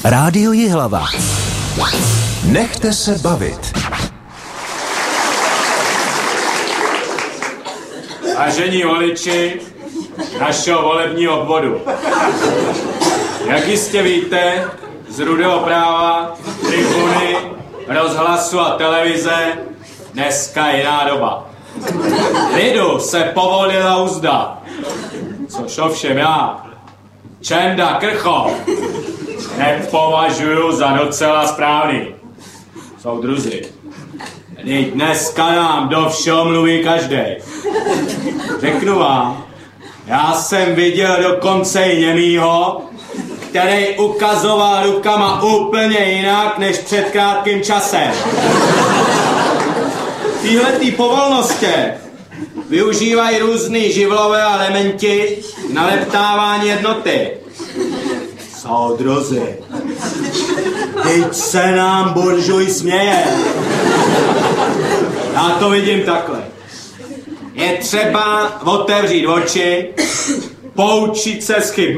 Rádio Jihlava. Nechte se bavit. Vážení voliči našeho volebního obvodu, jak jistě víte, z Rudého práva, tribuny, rozhlasu a televize dneska je jiná doba. Lidu se povolila uzda, což ovšem já, Čenda Krchov, nepovažuju za docela správný. Soudruzi, dneska nám do všeho mluví každej. Řeknu vám, já jsem viděl dokonce i němýho, který ukazoval rukama úplně jinak než před krátkým časem. Týhletý povolnosti využívají různý živlové elementi na leptávání jednoty. Soudruzi, teď se nám buržuj směje. Já to vidím takhle. Je třeba otevřít oči, poučit se z chyb